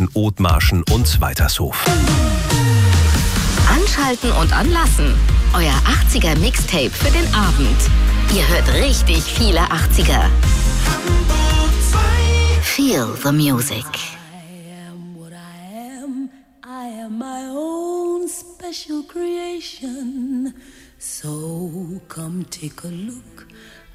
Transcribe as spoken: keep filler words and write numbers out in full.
zwischen Othmarschen und Weitershof. Anschalten und anlassen. Euer achtziger-Mixtape für den Abend. Ihr hört richtig viele achtziger. Feel the music. I am what I am. I am my own special creation. So come take a look